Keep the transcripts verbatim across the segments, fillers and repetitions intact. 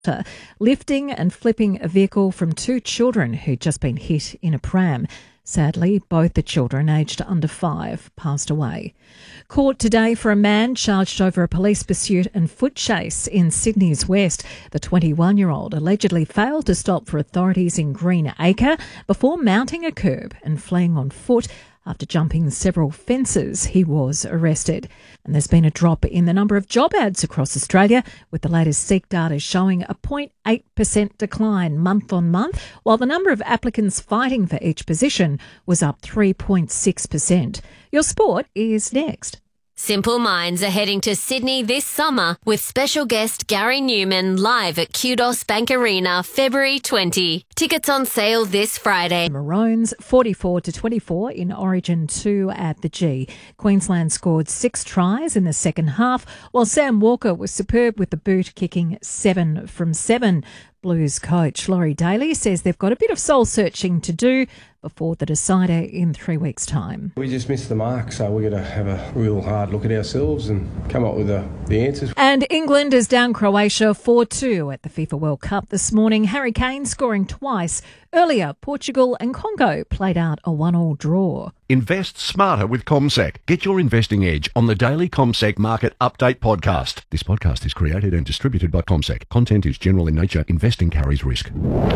lifting and flipping a vehicle from two children who'd just been hit in a pram. Sadly, both the children, aged under five, passed away. Court today for a man charged over a police pursuit and foot chase in Sydney's West. The twenty-one-year-old allegedly failed to stop for authorities in Greenacre before mounting a curb and fleeing on foot. After jumping several fences, he was arrested. And there's been a drop in the number of job ads across Australia, with the latest Seek data showing a zero point eight percent decline month on month, while the number of applicants fighting for each position was up three point six percent. Your sport is next. Simple Minds are heading to Sydney this summer with special guest Gary Newman live at Kudos Bank Arena February twentieth. Tickets on sale this Friday. Maroons forty-four to twenty-four in Origin two at the G. Queensland scored six tries in the second half, while Sam Walker was superb with the boot, kicking seven from seven. Blues coach Laurie Daly says they've got a bit of soul searching to do before the decider in three weeks' time. We just missed the mark, so we're going to have a real hard look at ourselves and come up with the, the answers. And England is down Croatia four two at the FIFA World Cup this morning. Harry Kane scoring twice. Earlier, Portugal and Congo played out a one-all draw. Invest smarter with CommSec. Get your investing edge on the daily CommSec Market Update podcast. This podcast is created and distributed by CommSec. Content is general in nature. Investing carries risk.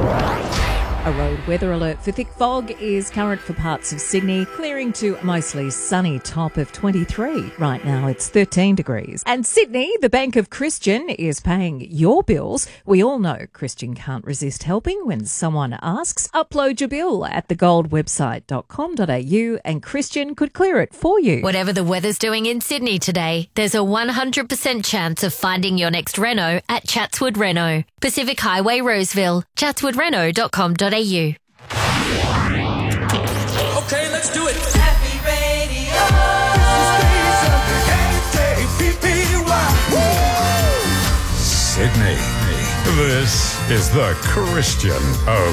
A road weather alert for thick fog is current for parts of Sydney, clearing to mostly sunny top of twenty-three. Right now it's thirteen degrees. And Sydney, the Bank of Christian, is paying your bills. We all know Christian can't resist helping when someone asks. Upload your bill at the gold website dot com dot a u and Christian could clear it for you. Whatever the weather's doing in Sydney today, there's a one hundred percent chance of finding your next reno at Chatswood Reno. Pacific Highway, Roseville. chatswood reno dot com dot a u. Okay, let's do it. Happy Radio. Sydney. This is the Christian of